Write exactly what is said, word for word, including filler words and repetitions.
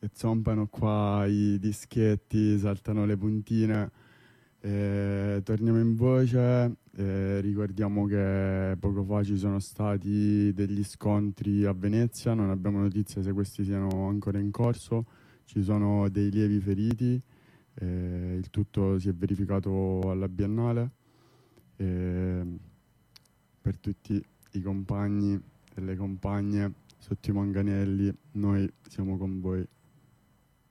e zompano qua i dischetti, saltano le puntine. Eh, torniamo in voce, eh, ricordiamo che poco fa ci sono stati degli scontri a Venezia, non abbiamo notizie se questi siano ancora in corso, ci sono dei lievi feriti, eh, il tutto si è verificato alla Biennale. Eh, per tutti i compagni e le compagne sotto i manganelli, noi siamo con voi.